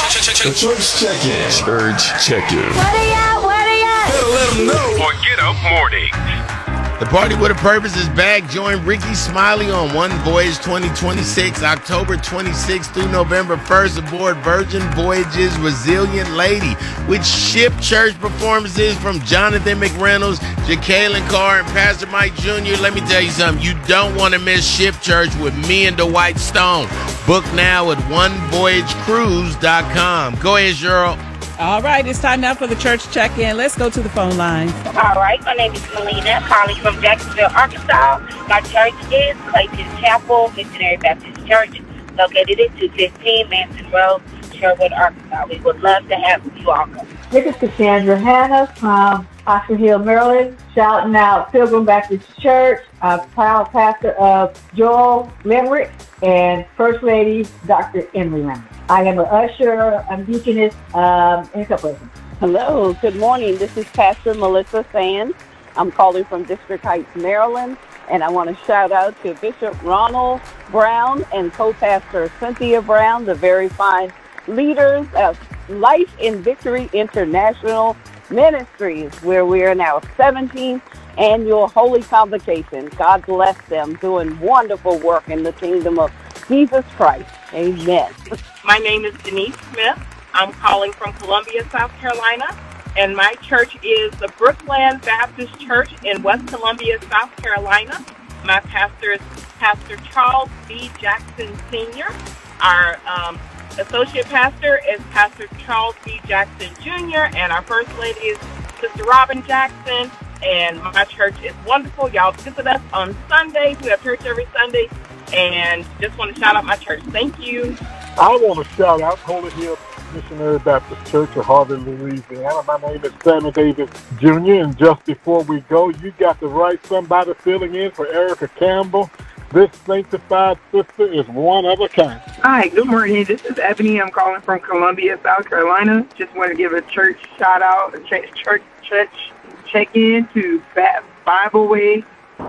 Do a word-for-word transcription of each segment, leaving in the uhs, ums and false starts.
The Church Check-In. Church Check-In. What are ya? What are ya? Better let them know. On Get Up Mornings. The Party with a Purpose is back. Join Ricky Smiley on One Voyage twenty twenty-six, October twenty-sixth through November first aboard Virgin Voyages Resilient Lady, with ship church performances from Jonathan McReynolds, Jacqueline Carr, and Pastor Mike Junior Let me tell you something. You don't want to miss ship church with me and the White Stone. Book now at one voyage cruise dot com. Go ahead, Cheryl. All right, it's time now for the church check-in. Let's go to the phone lines. All right, my name is Melina, calling from Jacksonville, Arkansas. My church is Clayton Chapel Missionary Baptist Church, located at two fifteen Manson Road, Sherwood, Arkansas. We would love to have you all come. This is Cassandra Hanna from Oxford Hill, Maryland, shouting out Pilgrim Baptist Church. I'm proud pastor of Joel Limerick and First Lady Doctor Emily Limerick. I am an usher, I'm deaconess, um, and a couple of them. Hello, good morning. This is Pastor Melissa Sands. I'm calling from District Heights, Maryland, and I want to shout out to Bishop Ronald Brown and co-pastor Cynthia Brown, the very fine leaders of Life in Victory International Ministries, where we are now seventeenth annual Holy Convocation. God bless them, doing wonderful work in the kingdom of Jesus Christ. Amen. My name is Denise Smith. I'm calling from Columbia, South Carolina, and my church is the Brookland Baptist Church in West Columbia, South Carolina. My pastor is Pastor Charles B. Jackson Senior Our um, associate pastor is Pastor Charles B. Jackson Junior, and our first lady is Sister Robin Jackson. And my church is wonderful. Y'all visit us on Sundays. We have church every Sunday. And just want to shout out my church. Thank you. I want to shout out Holy Hill Missionary Baptist Church of Harvey, Louisiana. My name is Sammy Davis Junior And just before we go, you got to write somebody filling in for Erica Campbell. This sanctified sister is one of a kind. Hi, good morning. This is Ebony. I'm calling from Columbia, South Carolina. Just want to give a church shout out, a church, church, church check in to Bible Way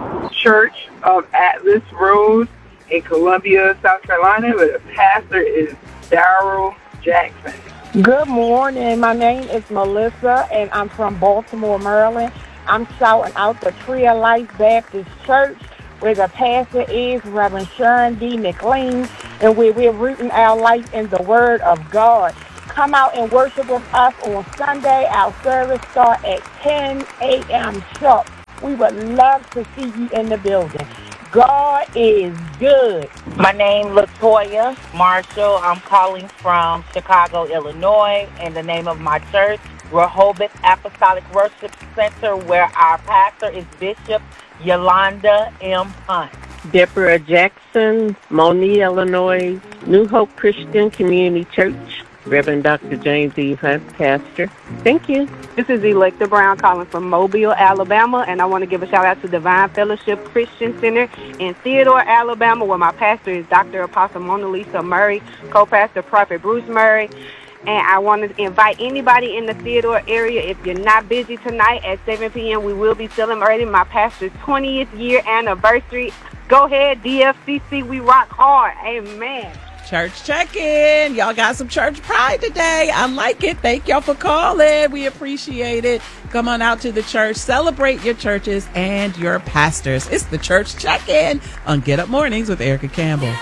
Church of Atlas Road in Columbia, South Carolina, where the pastor is Darrell Jackson. Good morning. My name is Melissa, and I'm from Baltimore, Maryland. I'm shouting out the Tree of Life Baptist Church, where the pastor is Reverend Sharon D. McLean, and where we're rooting our life in the Word of God. Come out and worship with us on Sunday. Our service starts at ten a.m. sharp. We would love to see you in the building. God is good. My name is Latoya Marshall. I'm calling from Chicago, Illinois, and the name of my church, Rehoboth Apostolic Worship Center, where our pastor is Bishop Yolanda M. Hunt. Deborah Jackson, Moni, Illinois, New Hope Christian Community Church, Reverend Doctor James E. Hunt, pastor. Thank you. This is Electa Brown calling from Mobile, Alabama, and I want to give a shout out to Divine Fellowship Christian Center in Theodore, Alabama, where my pastor is Doctor Apostle Mona Lisa Murray, co-pastor Prophet Bruce Murray. And I want to invite anybody in the Theodore area, if you're not busy tonight at seven p.m., we will be celebrating my pastor's twentieth year anniversary. Go ahead, D F C C, we rock hard. Amen. Church check-in. Y'all got some church pride today. I like it. Thank y'all for calling. We appreciate it. Come on out to the church. Celebrate your churches and your pastors. It's the church check-in on Get Up Mornings with Erica Campbell.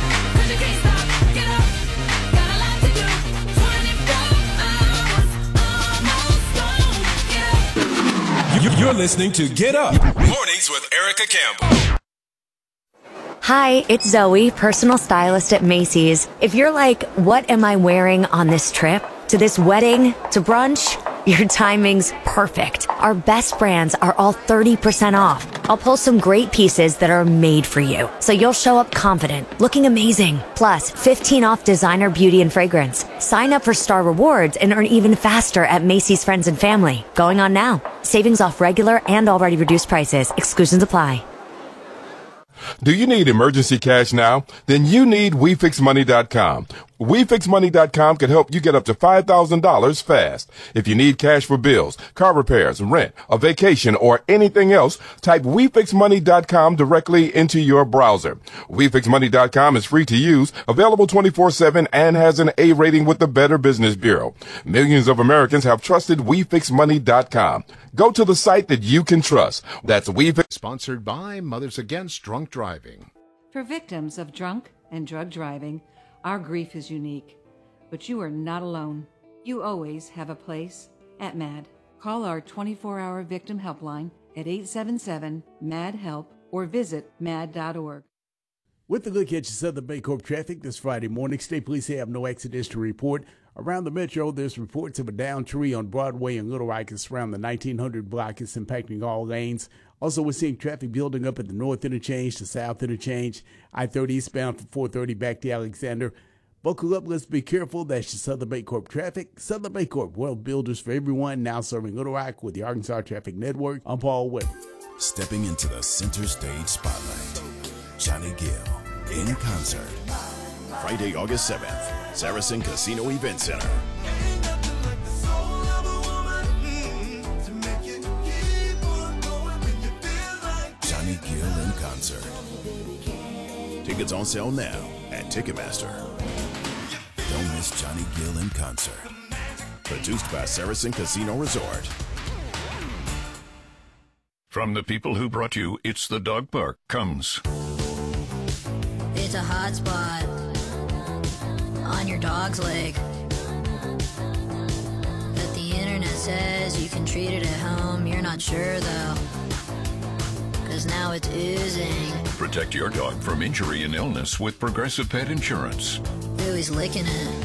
You're listening to Get Up Mornings with Erica Campbell. Hi, it's Zoe, personal stylist at Macy's. If you're like, what am I wearing on this trip? To this wedding? To brunch? Your timing's perfect. Our best brands are all thirty percent off. I'll pull some great pieces that are made for you, so you'll show up confident, looking amazing. Plus, fifteen off designer beauty and fragrance. Sign up for Star Rewards and earn even faster at Macy's Friends and Family. Going on now. Savings off regular and already reduced prices. Exclusions apply. Do you need emergency cash now? Then you need we fix money dot com. We Fix Money dot com can help you get up to five thousand dollars fast. If you need cash for bills, car repairs, rent, a vacation, or anything else, type We Fix Money dot com directly into your browser. We Fix Money dot com is free to use, available twenty-four seven, and has an A rating with the Better Business Bureau. Millions of Americans have trusted We Fix Money dot com. Go to the site that you can trust. That's We Fix. Sponsored by Mothers Against Drunk Driving. For victims of drunk and drug driving, our grief is unique. But you are not alone. You always have a place at MAD. Call our twenty-four hour victim helpline at eight seven seven, M A D, HELP or visit mad dot org. With a look at your Southern Baycorp traffic this Friday morning, state police have no accidents to report. Around the metro, there's reports of a downed tree on Broadway and Little Rock around the nineteen hundred block. It's impacting all lanes. Also, we're seeing traffic building up at the north interchange, the south interchange, I thirty eastbound from four thirty back to Alexander. Buckle up, let's be careful. That's your Southern Baycorp traffic. Southern Baycorp, well, builders for everyone, now serving Little Rock with the Arkansas Traffic Network. I'm Paul Webb. Stepping into the center stage spotlight, Johnny Gill in concert. Friday, August seventh, Saracen Casino Event Center. Johnny Gill in concert. Tickets on sale now at Ticketmaster. Don't miss Johnny Gill in concert. Produced by Saracen Casino Resort. From the people who brought you It's the Dog Park comes. It's a hot spot on your dog's leg. But the internet says you can treat it at home. You're not sure though, cause now it's oozing. Protect your dog from injury and illness with Progressive Pet Insurance. Ooh, he's licking it.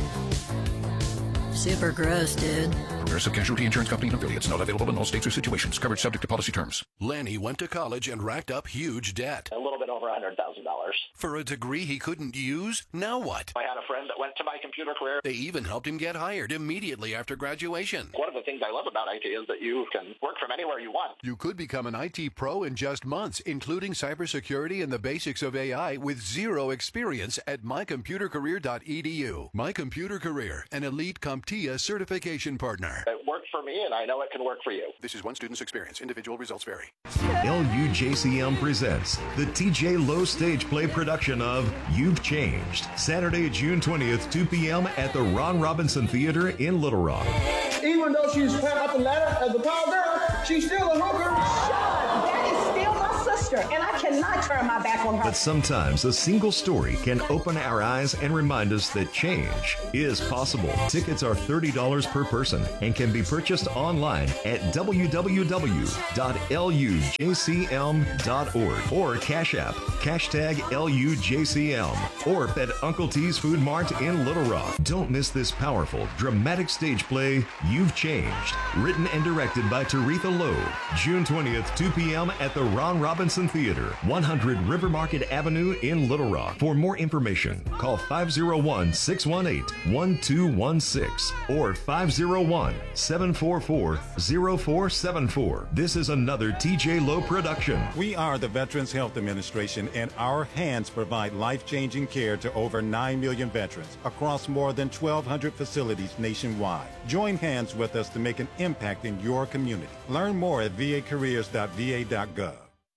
Super gross, dude. Progressive Casualty Insurance Company and affiliates. Not available in all states or situations. Coverage subject to policy terms. Lanny went to college and racked up huge debt. A little bit over one hundred thousand dollars. For a degree he couldn't use? Now what? I had a friend that went to My Computer Career. They even helped him get hired immediately after graduation. One of the things I love about I T is that you can work from anywhere you want. You could become an I T pro in just months, including cybersecurity and the basics of A I with zero experience at my computer career dot e d u. My Computer Career, an elite CompTIA certification partner. It worked for me, and I know it can work for you. This is one student's experience. Individual results vary. L U J C M presents the T J Lowe stage play production of You've Changed. Saturday, June twentieth, two p.m. at the Ron Robinson Theater in Little Rock. Even though she's up the ladder as a tall girl, she's still a hooker. Shut! That is still my sister, and I cannot turn my back on her. But sometimes a single story can open our eyes and remind us that change is possible. Tickets are thirty dollars per person and can be purchased online at w w w dot l u j c m dot org or Cash App, hashtag L U J C M, or at Uncle T's Food Mart in Little Rock. Don't miss this powerful, dramatic stage play, You've Changed, written and directed by Taretha Lowe. June twentieth, two p.m. at the Ron Robinson Theater, one hundred River Market Avenue in Little Rock. For more information, call five oh one, six one eight, one two one six or five oh one, seven four four, oh four seven four. This is another T J Lowe production. We are the Veterans Health Administration, and our hands provide life-changing care to over nine million veterans across more than twelve hundred facilities nationwide. Join hands with us to make an impact in your community. Learn more at v a careers dot v a dot gov.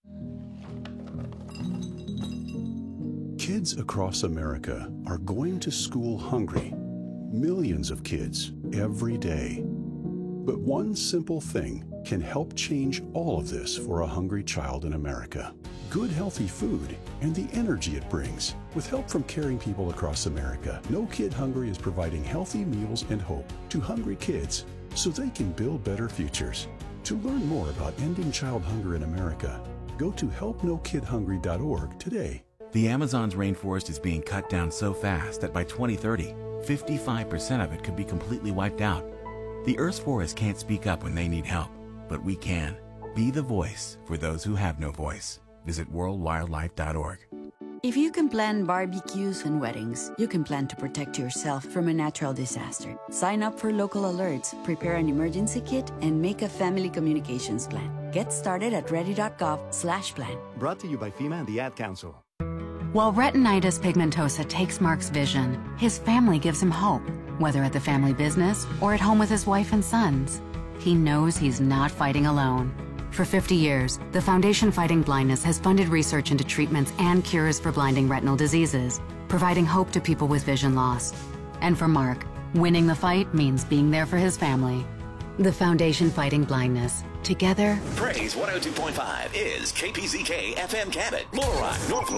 Kids across America are going to school hungry. Millions of kids every day. But one simple thing can help change all of this for a hungry child in America. Good, healthy food and the energy it brings. With help from caring people across America, No Kid Hungry is providing healthy meals and hope to hungry kids so they can build better futures. To learn more about ending child hunger in America, go to help no kid hungry dot org today. The Amazon's rainforest is being cut down so fast that by twenty thirty, fifty-five percent of it could be completely wiped out. The Earth's forests can't speak up when they need help, but we can. Be the voice for those who have no voice. Visit world wildlife dot org. If you can plan barbecues and weddings, you can plan to protect yourself from a natural disaster. Sign up for local alerts, prepare an emergency kit, and make a family communications plan. Get started at ready dot gov slash plan. Brought to you by FEMA and the Ad Council. While retinitis pigmentosa takes Mark's vision, his family gives him hope, whether at the family business or at home with his wife and sons. He knows he's not fighting alone. For fifty years, the Foundation Fighting Blindness has funded research into treatments and cures for blinding retinal diseases, providing hope to people with vision loss. And for Mark, winning the fight means being there for his family. The Foundation Fighting Blindness. Together. Praise one oh two point five is K P Z K F M Cabot, Little Rock, North